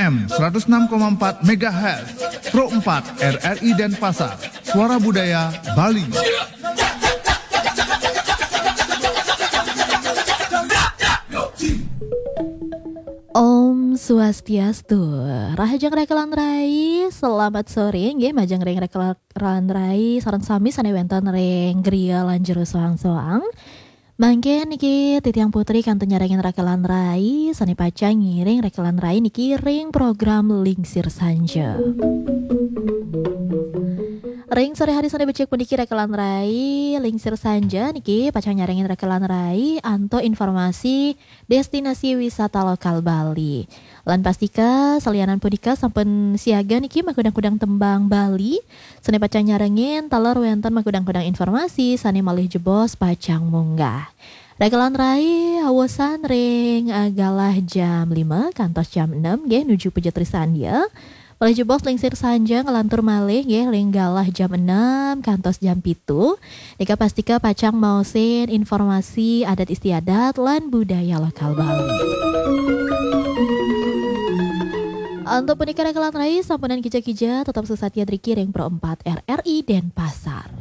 FM 106,4 MHz, Pro 4 RRI Denpasar, Suara Budaya Bali. Om Swastiastu, Rahajang Rekelan Rai, selamat sore, nggih majang reng Rekelan Rai, saran sami sane wenten reng griya lan jero soang-soang. Mangke niki Titiang Putri kanton nyarengin Rekelan Rai, sane pacang ngiring Rekelan Rai niki ring program Lingsir Sanja. Ring sore hari sane becek puniki Rekelan Rai Lingsir Sanja niki pacang nyarengin Rekelan Rai anto informasi destinasi wisata lokal Bali. Lan pastika salianan punika sampun siaga niki makudang-kudang tembang Bali. Sane pacang nyarengin taler wenten makudang-kudang informasi sane malih jebos pacang munggah. Rekelan Rai awasan ring galah jam 5 kantos jam 6 nggih nuju Pujatri Sandia. Oleh jebos Lingsir Sanja ngelantur malih nggih ring galah jam 6 kantos jam 7. Nika pastika pacang mausin informasi adat istiadat lan budaya lokal Bali. Untuk punika Rekelan Rai sampunan kija-kija tetap sesatya driki ring Pro 4 RRI Denpasar.